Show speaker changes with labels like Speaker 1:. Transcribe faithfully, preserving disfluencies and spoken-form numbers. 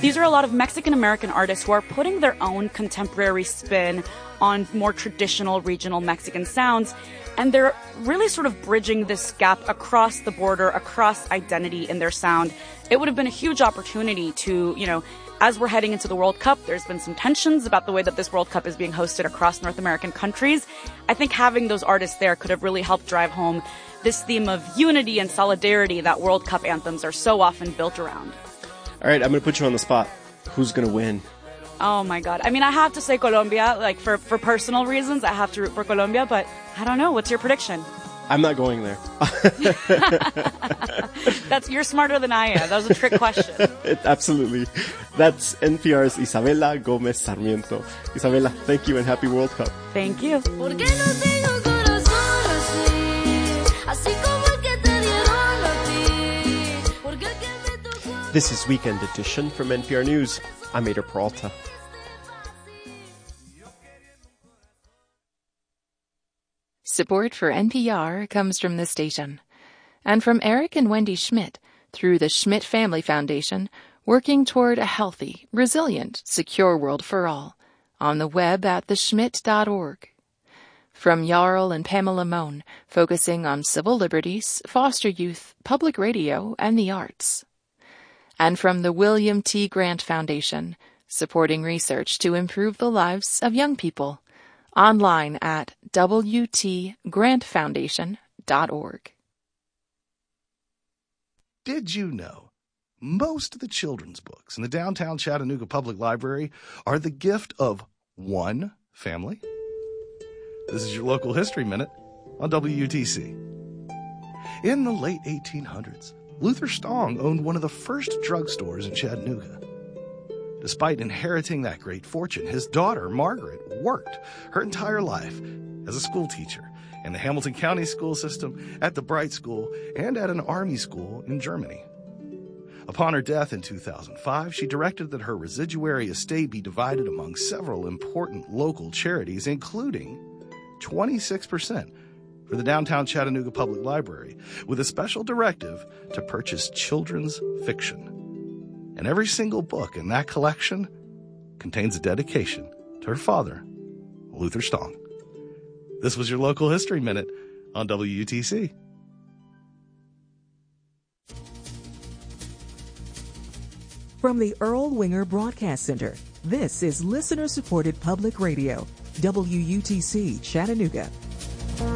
Speaker 1: These are a lot of Mexican-American artists who are putting their own contemporary spin on more traditional regional Mexican sounds, and they're really sort of bridging this gap across the border, across identity in their sound. It would have been a huge opportunity to, you know, as we're heading into the World Cup, there's been some tensions about the way that this World Cup is being hosted across North American countries. I think having those artists there could have really helped drive home this theme of unity and solidarity that World Cup anthems are so often built around.
Speaker 2: All right, I'm going to put you on the spot. Who's going to win?
Speaker 1: Oh my God. I mean, I have to say Colombia, like for, for personal reasons, I have to root for Colombia, but I don't know. What's your prediction?
Speaker 2: I'm not going there.
Speaker 1: That's, you're smarter than I am. That was a trick question.
Speaker 2: It, absolutely. That's N P R's Isabela Gomez Sarmiento. Isabela, thank you and happy World Cup.
Speaker 1: Thank you.
Speaker 2: This is Weekend Edition from N P R News. I'm Ader Peralta.
Speaker 3: Support for N P R comes from this station and from Eric and Wendy Schmidt through the Schmidt Family Foundation, working toward a healthy, resilient, secure world for all on the web at the schmidt dot org. From Jarl and Pamela Mohn, focusing on civil liberties, foster youth, public radio, and the arts. And from the William T. Grant Foundation, supporting research to improve the lives of young people. Online at w t grant foundation dot org.
Speaker 4: Did you know most of the children's books in the downtown Chattanooga Public Library are the gift of one family? This is your local history minute on W U T C. In the late eighteen hundreds, Luther Stong owned one of the first drugstores in Chattanooga. Despite inheriting that great fortune, his daughter, Margaret, worked her entire life as a school teacher in the Hamilton County school system, at the Bright School, and at an army school in Germany. Upon her death in two thousand five, she directed that her residuary estate be divided among several important local charities, including twenty-six percent for the downtown Chattanooga Public Library, with a special directive to purchase children's fiction. And every single book in that collection contains a dedication to her father, Luther Stong. This was your local history minute on W U T C.
Speaker 5: From the Earl Winger Broadcast Center, this is listener-supported public radio, W U T C Chattanooga.